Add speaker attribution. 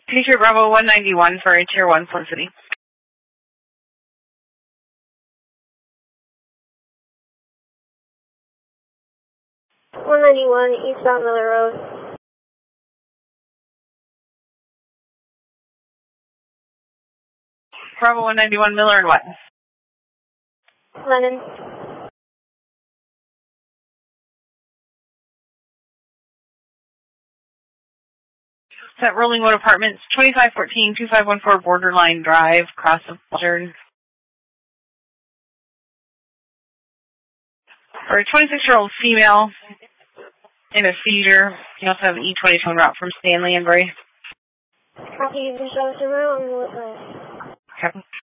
Speaker 1: Patriot Bravo 191 for Tier 1 Flint City.
Speaker 2: 191 eastbound Miller Road.
Speaker 1: Bravo 191 Miller and what?
Speaker 2: Lennon.
Speaker 1: It's at Rolling Wood Apartments, 2514-2514 Borderline Drive, Cross of Pleasure. For a 26-year-old female in a seizure. You also have an E22 en route from Stanley and Bray.
Speaker 2: Copy, you can show us around.
Speaker 1: Okay.